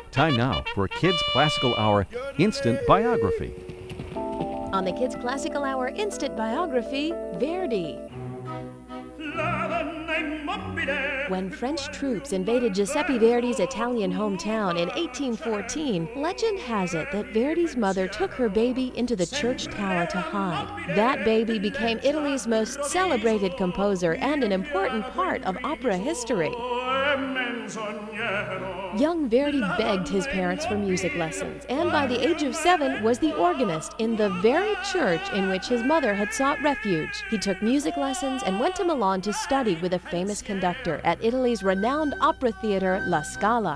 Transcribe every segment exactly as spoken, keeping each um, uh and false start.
Time now for Kids Classical Hour Instant Biography. On the Kids Classical Hour Instant Biography, Verdi. When French troops invaded Giuseppe Verdi's Italian hometown in eighteen fourteen, legend has it that Verdi's mother took her baby into the church tower to hide. That baby became Italy's most celebrated composer and an important part of opera history. Young Verdi begged his parents for music lessons, and by the age of seven was the organist in the very church in which his mother had sought refuge. He took music lessons and went to Milan to study with a famous conductor at Italy's renowned opera theater La Scala.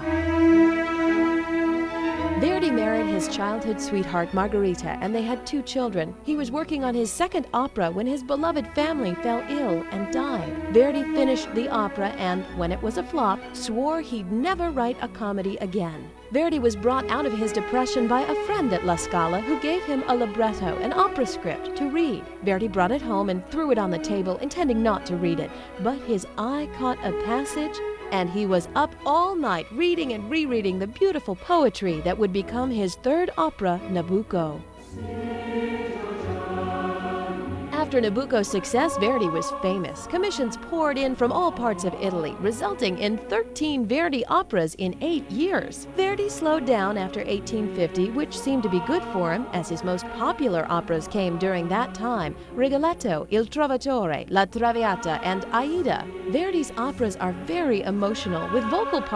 Verdi married his childhood sweetheart Margherita, and they had two children. He was working on his second opera when his beloved family fell ill and died. Verdi finished the opera and, when it was a flop, swore he'd never write a comedy again. Verdi was brought out of his depression by a friend at La Scala who gave him a libretto, an opera script, to read. Verdi brought it home and threw it on the table, intending not to read it. But his eye caught a passage, and he was up all night reading and rereading the beautiful poetry that would become his third opera, Nabucco. After Nabucco's success, Verdi was famous. Commissions poured in from all parts of Italy, resulting in thirteen Verdi operas in eight years. Verdi slowed down after eighteen fifty, which seemed to be good for him, as his most popular operas came during that time: Rigoletto, Il Trovatore, La Traviata, and Aida. Verdi's operas are very emotional, with vocal parts